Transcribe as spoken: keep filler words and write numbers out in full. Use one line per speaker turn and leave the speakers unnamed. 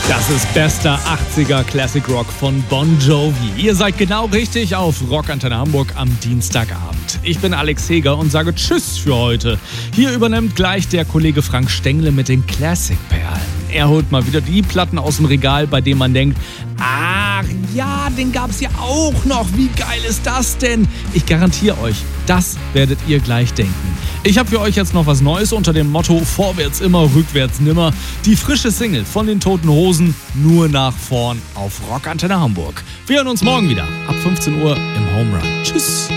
Das ist bester achtziger Classic Rock von Bon Jovi. Ihr seid genau richtig auf Rockantenne Hamburg am Dienstagabend. Ich bin Alex Heger und sage Tschüss für heute. Hier übernimmt gleich der Kollege Frank Stengle mit den Classic-Perlen. Er holt mal wieder die Platten aus dem Regal, bei denen man denkt, ach ja, den gab's ja auch noch. Wie geil ist das denn? Ich garantiere euch, das werdet ihr gleich denken. Ich habe für euch jetzt noch was Neues unter dem Motto Vorwärts immer, rückwärts nimmer. Die frische Single von den Toten Hosen, nur nach vorn auf Rockantenne Hamburg. Wir hören uns morgen wieder ab fünfzehn Uhr im Home Run. Tschüss.